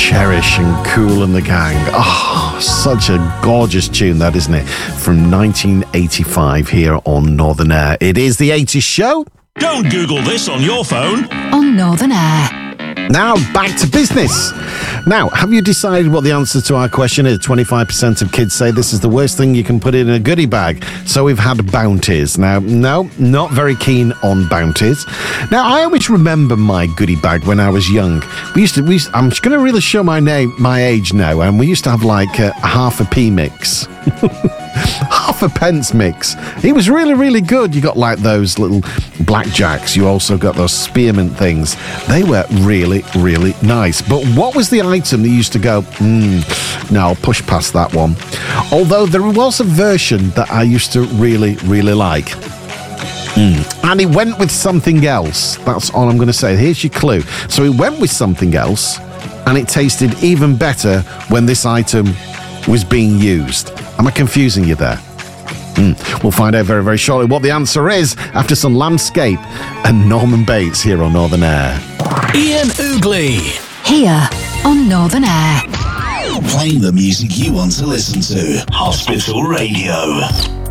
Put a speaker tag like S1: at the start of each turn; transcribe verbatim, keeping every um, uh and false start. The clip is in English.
S1: Cherish and Kool and the Gang. Oh, such a gorgeous tune that, isn't it? From nineteen eighty-five here on Northern Air. It is the eighties show.
S2: Don't Google this on your phone.
S3: On Northern Air.
S1: Now, back to business. Now, have you decided what the answer to our question is? twenty-five percent of kids say this is the worst thing you can put in a goodie bag. So we've had Bounties. Now, no, not very keen on Bounties. Now, I always remember my goodie bag when I was young. We used to, we used, I'm going to really show my name, my age now, and we used to have like a, a half a p mix. Half a pence mix. It was really, really good. You got like those little blackjacks. You also got those spearmint things. They were really, really nice. But what was the item that used to go, mm, no, I'll push past that one. Although there was a version that I used to really, really like. Mm. And it went with something else. That's all I'm going to say. Here's your clue. So it went with something else, and it tasted even better when this item was being used. Am I confusing you there? Mm. We'll find out very, very shortly what the answer is after some Landscape and Norman Bates here on Northern Air.
S2: Ian Oogley.
S3: Here on Northern Air.
S4: Playing the music you want to listen to. Hospital Radio.